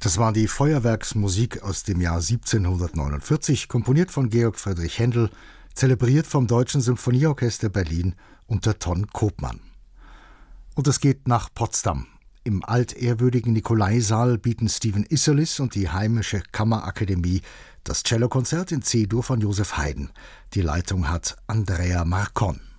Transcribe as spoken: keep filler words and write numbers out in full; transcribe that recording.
Das war die Feuerwerksmusik aus dem Jahr siebzehnhundertneunundvierzig, komponiert von Georg Friedrich Händel, zelebriert vom Deutschen Symphonieorchester Berlin unter Ton Kopmann. Und es geht nach Potsdam. Im altehrwürdigen Nikolaisaal bieten Stephen Isserlis und die Heimische Kammerakademie das Cellokonzert in C-Dur von Joseph Haydn. Die Leitung hat Andrea Marcon.